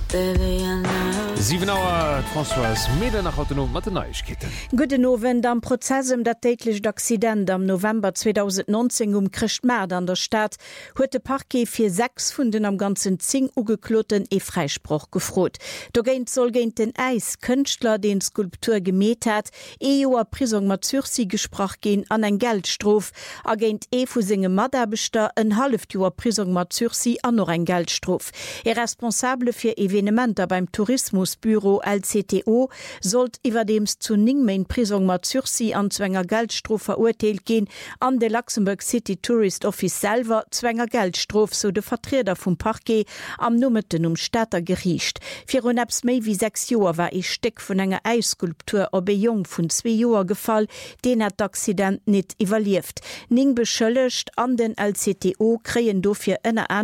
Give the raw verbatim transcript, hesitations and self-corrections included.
sieben Uhr François Meder nach autonom Mathematikketten. Guten Abend am Prozess um dat tätlich Accident am November zweitausendneunzehn um Christmerd an der Stadt huet de Parquet fir sechs vun den am ganzen Zing ugekloten e Freispruch gefrot. Do géint soll géint den Eis Künstler den Skulptur gemet hat, e Joer Prisung mat Zürsi gesprach gin an en Geldstrof, a géint e vu singe Maderbeter en half Joer Prisung mat Zürsi an noch en Geldstrof. E responsable fir Evenementer beim Tourismusbüro L C T O sollt iwwerdems zu Ningmain Prisung mat Zürsi an Zwänger Geldstrof verurteilt gin, an de Luxemburg City Tourist Office selber Zwänger Geldstrof so de Vertreter vum Parquet am Nummeten um Städter gericht. Fi abs méi wie sechs Joer war e Steck vun enger Eisskulptur op e Jong vun zwei Joer gefall, den hat d'Accident net evaluiert. Ning beschëllecht an den L C T O kreien dofir ënner